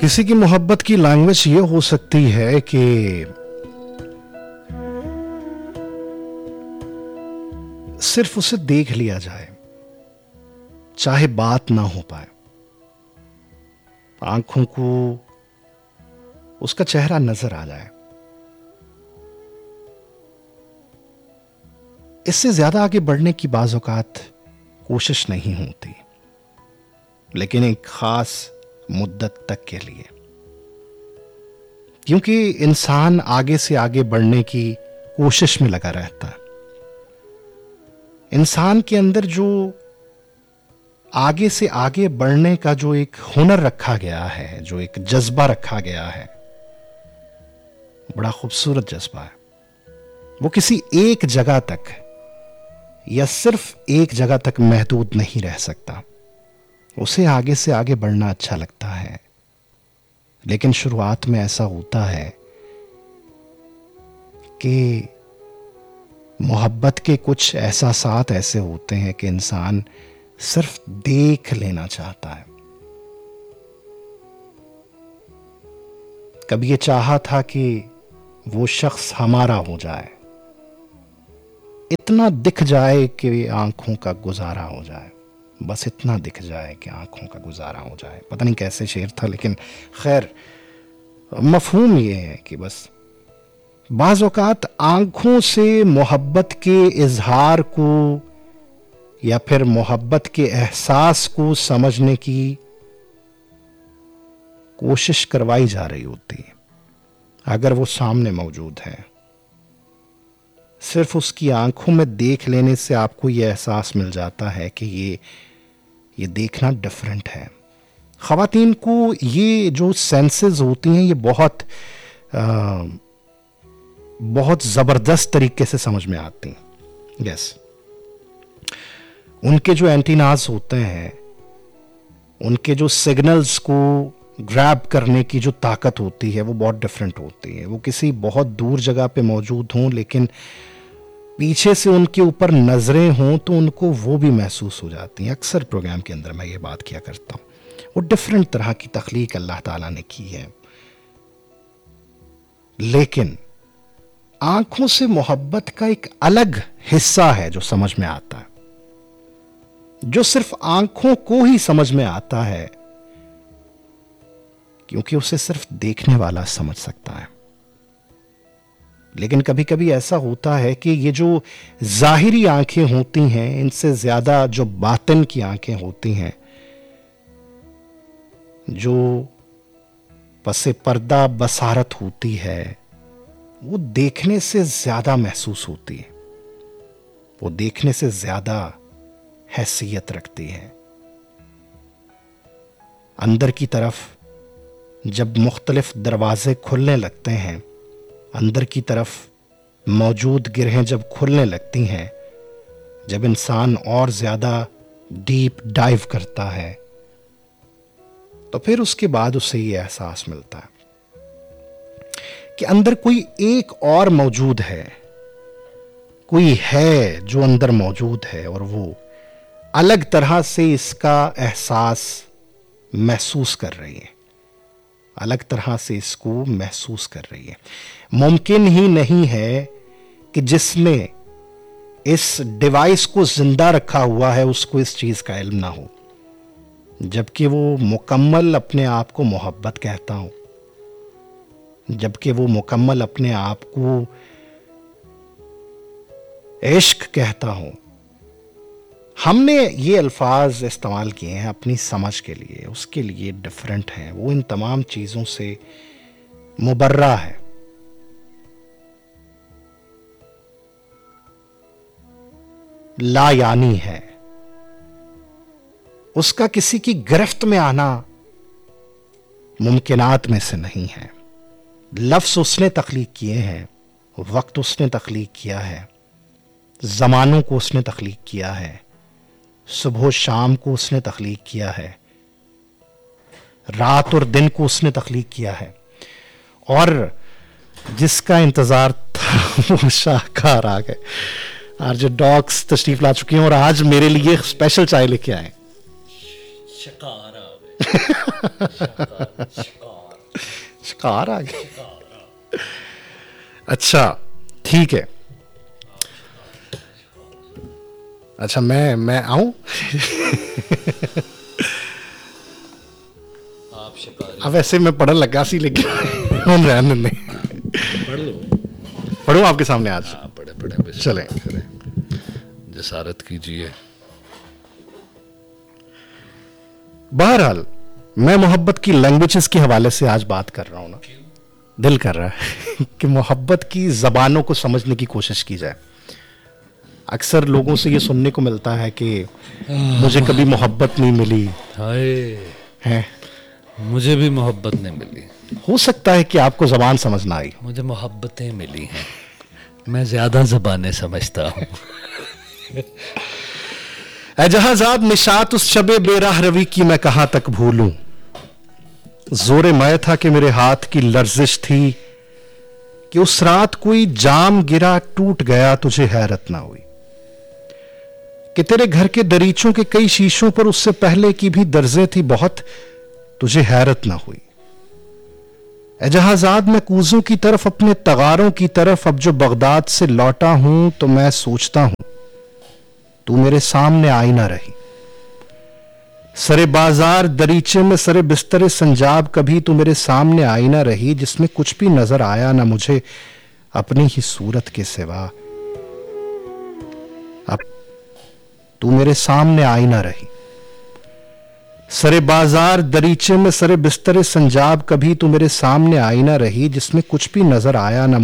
किसी की मोहब्बत की लैंग्वेज ये हो सकती है कि सिर्फ उसे देख लिया जाए, चाहे बात ना हो पाए, आंखों को उसका चेहरा नजर आ जाए। इससे ज्यादा आगे बढ़ने की बाज़ औकात कोशिश नहीं होती, लेकिन एक खास मुद्दत तक के लिए, क्योंकि इंसान आगे से आगे बढ़ने की कोशिश में लगा रहता है। इंसान के अंदर जो आगे से आगे बढ़ने का जो एक हुनर रखा गया है, जो एक जज्बा रखा गया है, बड़ा खूबसूरत जज्बा है। वो किसी एक जगह तक या सिर्फ एक जगह तक महदूद नहीं रह सकता। उसे आगे से आगे बढ़ना अच्छा लगता है, लेकिन शुरुआत में ऐसा होता है कि मोहब्बत के कुछ एहसासात ऐसे होते हैं कि इंसान सिर्फ देख लेना चाहता है। कभी ये चाहा था कि वो शख्स हमारा हो जाए, इतना दिख जाए कि आंखों का गुजारा हो जाए, बस इतना दिख जाए कि आंखों का गुजारा हो जाए। पता नहीं कैसे शेर था, लेकिन खैर मफहूम ये है कि बस बाज़ औक़ात आंखों से मोहब्बत के इजहार को या फिर मोहब्बत के एहसास को समझने की कोशिश करवाई जा रही होती है। अगर वो सामने मौजूद है, सिर्फ उसकी आंखों में देख लेने से आपको ये एहसास मिल जाता है कि ये देखना डिफरेंट है। ख़वातीन को ये जो सेंसेस होती हैं, ये बहुत ज़बरदस्त तरीके से समझ में आती हैं। यस, उनके जो एंटीनास होते हैं, उनके जो सिग्नल्स को ग्रैब करने की जो ताकत होती है, वो बहुत डिफरेंट होती है। वो किसी बहुत दूर जगह पे मौजूद हों, लेकिन पीछे से उनके ऊपर नजरें हों तो उनको वो भी महसूस हो जाती हैं। अक्सर प्रोग्राम के अंदर मैं ये बात किया करता हूँ। वो डिफरेंट तरह की तख्लीक अल्लाह ताला ने की है। लेकिन आंखों से मोहब्बत का एक अलग हिस्सा है जो समझ में आता है, जो सिर्फ आंखों को ही समझ में आता है, क्योंकि उसे सिर्फ देखने वाला समझ सकता है। लेकिन कभी कभी ऐसा होता है कि ये जो जाहिरी आंखें होती हैं, इनसे ज्यादा जो बातिन की आंखें होती हैं, जो पसे पर्दा बसारत होती है, वो देखने से ज्यादा महसूस होती है, वो देखने से ज्यादा हैसियत रखती है। अंदर की तरफ जब मुख्तलिफ दरवाजे खुलने लगते हैं, अंदर की तरफ मौजूद गिरहें जब खुलने लगती हैं, जब इंसान और ज्यादा डीप डाइव करता है, तो फिर उसके बाद उसे ये एहसास मिलता है कि अंदर कोई एक और मौजूद है, कोई है जो अंदर मौजूद है, और वो अलग तरह से इसका एहसास महसूस कर रही है, अलग तरह से इसको महसूस कर रही है। मुमकिन ही नहीं है कि जिसने इस डिवाइस को जिंदा रखा हुआ है उसको इस चीज का इल्म ना हो, जबकि वो मुकम्मल अपने आप को मोहब्बत कहता हो, जबकि वो मुकम्मल अपने आप को इश्क कहता हो। हमने ये अल्फाज इस्तेमाल किए हैं अपनी समझ के लिए, उसके लिए डिफरेंट हैं। वो इन तमाम चीजों से मुबर्रा है। लायानी है। उसका किसी की गिरफ्त में आना मुमकिनात में से नहीं है। लफ्ज उसने तख्लीक किए हैं, वक्त उसने तख्लीक किया है, जमानों को उसने तख्लीक किया है, सुबह शाम को उसने तख्लीक किया है, रात और दिन को उसने तख्लीक किया है। और जिसका इंतजार था वो शाहकार आ गए। आज डॉग्स तशरीफ ला चुकी हैं और आज मेरे लिए स्पेशल चाय लेके आए। शिकार आ गए। शिकार। कार आ गई। अच्छा ठीक है, अच्छा मैं आऊं? आप शिकारी अब ऐसे मैं पढ़ने लगा सी, लेकिन हम रहने नहीं। पढ़ लो। पढ़ूं आपके सामने आज? हाँ पढ़े पढ़े, चलें। जसारत कीजिए। बहरहाल मैं मोहब्बत की लैंग्वेजेस के हवाले से आज बात कर रहा हूं ना, दिल कर रहा है कि मोहब्बत की जबानों को समझने की कोशिश की जाए। अक्सर लोगों से ये सुनने को मिलता है कि मुझे कभी मोहब्बत नहीं मिली हाय, है। मुझे भी मोहब्बत नहीं मिली। हो सकता है कि आपको जबान समझ ना आई। मुझे मोहब्बतें मिली हैं, मैं ज्यादा जबानें समझता हूँ। ऐ जहाज़ाद निशात उस शबे बेराह रवी की मैं कहां तक भूलूं। जोरे मैं था कि मेरे हाथ की लर्जिश थी कि उस रात कोई जाम गिरा टूट गया, तुझे हैरत ना हुई कि तेरे घर के दरीचों के कई शीशों पर उससे पहले की भी दर्जे थी बहुत, तुझे हैरत ना हुई। ऐ जहाज़ाद मैं कूजों की तरफ, अपने तगारों की तरफ अब जो बगदाद से लौटा हूं तो मैं सोचता हूं तू मेरे सामने आई ना रही। सरे बाजार दरीचे में सरे बिस्तरे संजाब, कभी तू मेरे सामने आई ना रही, जिसमें कुछ भी नजर आया ना मुझे अपनी ही सूरत के सिवा। अब तू मेरे सामने आई ना रही। सरे बाजार दरीचे में सरे बिस्तरे संजाब, कभी तू मेरे सामने आई ना रही, जिसमें कुछ भी नजर आया ना